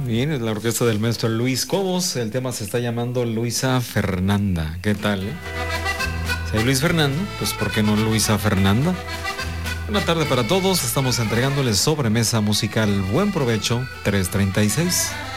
Bien, es la orquesta del maestro Luis Cobos. El tema se está llamando Luisa Fernanda. ¿Qué tal, Si hay Luis Fernando, pues ¿por qué no Luisa Fernanda? Buena tarde para todos. Estamos entregándoles sobremesa musical. Buen provecho, 3:36.